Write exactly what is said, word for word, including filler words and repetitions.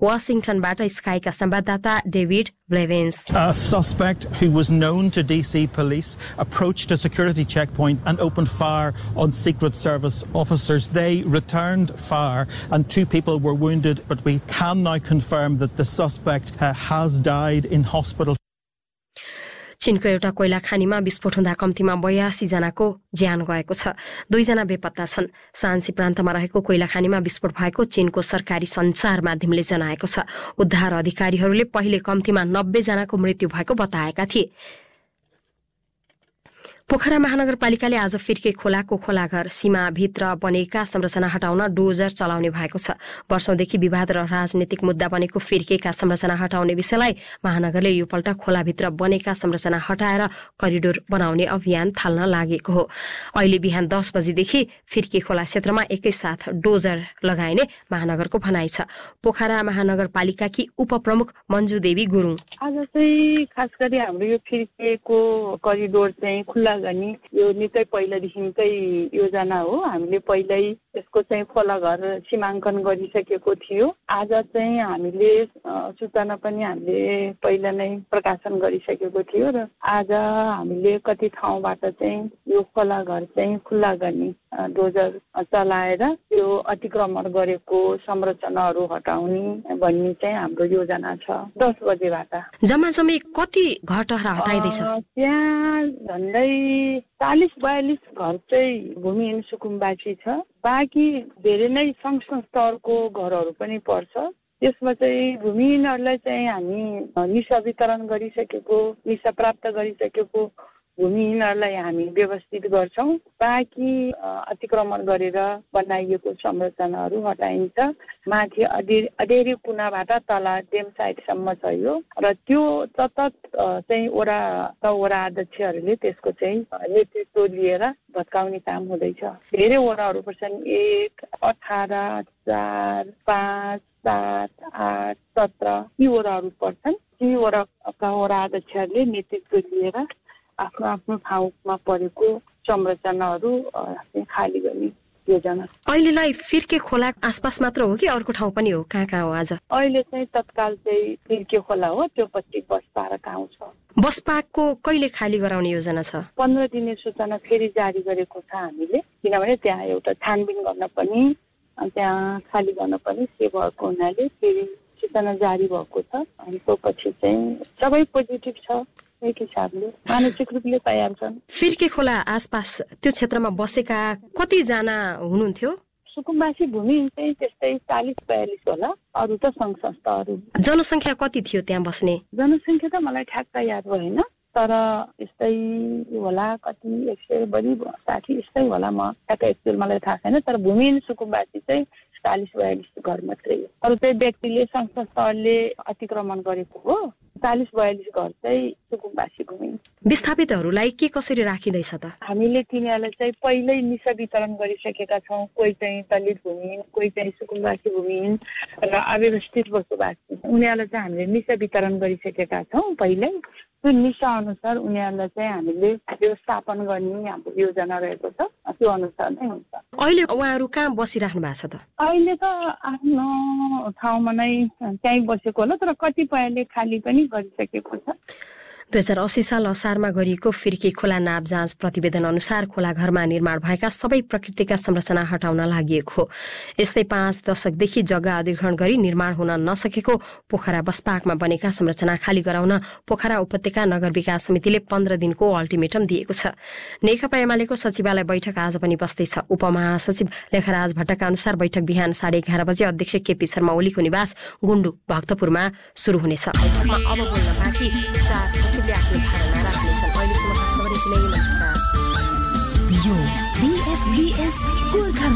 वाशिङटनबाट स्काईका संवाददाता David ब्लेभेन्स। A suspect who was known to D C police approached a security checkpoint and opened fire on Secret Service officers. They returned fire and two people were wounded, but we can now confirm that the suspect uh, has died in hospital. चीनको एउटा कोइला खानीमा विस्फोट हुँदा कम्तीमा बयासी जनाको ज्यान गएको छ। दुईजना बेपत्ता छन्। सान्सी प्रान्तमा रहेको कोइला खानीमा विस्फोट भएको चीनको सरकारी सञ्चार माध्यमले जनाएको छ। उद्धार अधिकारीहरूले पहिले कम्तीमा नब्बे जनाको मृत्यु भएको बताएका थिए। पोखरा महानगरपालिकाले आज फिर्के खोलाको खोलाघर सीमाभित्र बनेका संरचना हटाउन डोजर चलाउने भएको छ। वर्षौंदेखि विवाद र राजनीतिक मुद्दा बनेको फिर्केका संरचना हटाउने विषयलाई महानगरले यो पल्ट खोलाभित्र बनेका संरचना हटाएर करिडोर बनाउने अभियान थाल्न लागेको हो। अहिले बिहान दस बजेदेखि फिर्के खोला क्षेत्रमा एकैसाथ डोजर लगाइने महानगरको भनाइ छ। पोखरा महानगरपालिकाकी उपप्रमुख मञ्जु देवी गुरुङ आज चाहिँ खास गरी हाम्रो यो फिर्केको करिडोर चाहिँ खुल्ला गर्ने यो निकै पहिलादेखिकै योजना हो। हामीले पहिल्यै यसको चाहिँ खोलाघर सीमाङ्कन गरिसकेको थियो। आज चाहिँ हामीले सूचना पनि हामीले पहिला नै प्रकाशन गरिसकेको थियो र आज हामीले कति ठाउँबाट चाहिँ यो खोलाघर चाहिँ खुल्ला गर्ने डोजर चलाएर यो अतिक्रमण गरेको संरचनाहरू हटाउने भन्ने चाहिँ हाम्रो योजना छ। दस बजेबाट जम्मा जम्मी कति घरहरा हटाइदैछ? त्यहाँ झन्डै चालिस बयालिस घर चाहिँ भूमिहीन सुकुम्बासी छ। बाँकी धेरै नै सङ्घ संस्थाहरूको घरहरू पनि पर्छ। त्यसमा चाहिँ भूमिहीनहरूलाई चाहिँ हामी निशा वितरण गरिसकेको निशा प्राप्त गरिसकेको भूमिहीनहरूलाई हामी व्यवस्थित गर्छौँ। बाँकी अतिक्रमण गरेर बनाइएको संरचनाहरू हटाइन्छ। माथि अधेरी कुनाबाट तल डेम साइडसम्म छ यो र त्यो सतत चाहिँ वडा वडा अध्यक्षहरूले त्यसको चाहिँ नेतृत्व लिएर भत्काउने काम हुँदैछ। धेरै वडाहरू पर्छन्, एक अठार चार पाँच सात आठ सत्र यी वडाहरू पर्छन्। ती वडाका वडा अध्यक्षहरूले नेतृत्व लिएर आफ्नो आफ्नो ठाउँमा परेको संरचनाहरू खाली गर्ने योजना। अहिलेलाई फिर्के खोला आसपास मात्र हो कि अर्को ठाउँ पनि हो? कहाँ कहाँ हो आज? अहिले चाहिँ तत्काल चाहिँ फिर्के खोला हो, त्यो पछि बसपार्क आउँछ। बसपार्कको कहिले खाली गराउने योजना छ? पन्ध्र दिने सूचना फेरि जारी गरेको छ हामीले, किनभने त्यहाँ एउटा छानबिन गर्न पनि त्यहाँ खाली गर्न पनि से भएको हुनाले फेरि सूचना जारी भएको छ। अनि त्यसपछि चाहिँ सबै पोजिटिभ छ एक हिसाबले, मानसिक रूपले तयार छन्। फिर्के खोला आसपास त्यो क्षेत्रमा बसेका कतिजना हुनुहुन्थ्यो? सुकुम्बासी भूमि चाहिँ त्यस्तै चालिस बयालिस होला। अरू त सङ्घ संस्थाहरू। जनसङ्ख्या कति थियो त्यहाँ बस्ने? जनसङ्ख्या त मलाई ठ्याक्क याद भएन, तर यस्तै होला कति एक सय बढी साठी यस्तै होला। म ठ्याक्क एक्चुअल मलाई थाहा छैन, तर भूमिहीन सुकुम्बासी चाहिँ चालिस बयालिस घर मात्रै हो। अरू चाहिँ व्यक्तिले सङ्घ संस्थाहरूले अतिक्रमण गरेको हो। चालिस बयालिस घर चाहिँ सुकुम्बासी भूमि। विस्थापितहरूलाई के कसरी राखिँदैछ त? हामीले तिनीहरूलाई चाहिँ पहिल्यै निशा वितरण गरिसकेका छौँ। कोही चाहिँ दलित भूमिहीन, कोही चाहिँ सुकुम्बासी भूमिहीन र अव्यवस्थित बसोबासी, उनीहरूलाई चाहिँ हामीले निशा वितरण गरिसकेका छौँ पहिल्यै। त्यो निशा अनुसार उनीहरूलाई चाहिँ हामीले व्यवस्थापन गर्ने हाम्रो योजना रहेको छ, त्यो अनुसार नै हुन्छ। अहिले उहाँहरू कहाँ बसिराख्नु भएको छ त? अहिले त आफ्नो ठाउँमा नै त्यहीँ बसेको होला, तर कतिपयले खाली पनि गरिसकेको छ। दुई हजार अस्सी साल असारमा गरिएको फिर्के खोला नाप जाँच प्रतिवेदन अनुसार खोलाघरमा निर्माण भएका सबै प्रकृतिका संरचना हटाउन लागि हो। यस्तै पाँच दशकदेखि जग्गा अधिग्रहण गरी निर्माण हुन नसकेको पोखरा बसपार्कमा बनेका संरचना खाली गराउन पोखरा उपत्यका नगर विकास समितिले पन्ध्र दिनको अल्टिमेटम दिएको छ। नेकपा एमालेको सचिवालय बैठक आज पनि बस्दैछ। उपमहासचिव लेखराज भट्टका अनुसार बैठक बिहान साढे एघार बजे अध्यक्ष केपी शर्मा ओलीको निवास गुण्डु भक्तपुरमा शुरू हुनेछ। बैठकमा अब बोल्न बाँकी चार सचिवले आफ्नो धारणा राख्नेछन्। अहिलेसम्मका खबर यति नै। नमस्कार। यो